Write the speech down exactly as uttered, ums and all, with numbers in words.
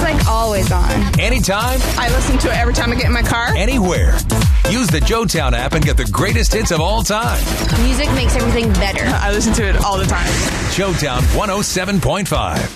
like always on. Anytime. I listen to it every time I get in my car. Anywhere. Use the JoeTown app and get the greatest hits of all time. Music makes everything better. I listen to it all the time. JoeTown one oh seven point five.